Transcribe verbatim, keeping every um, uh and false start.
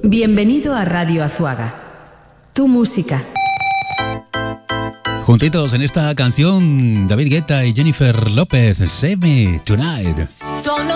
Bienvenido a Radio Azuaga. Tu música. Juntitos en esta canción, David Guetta y Jennifer López, Save Me Tonight. Don't know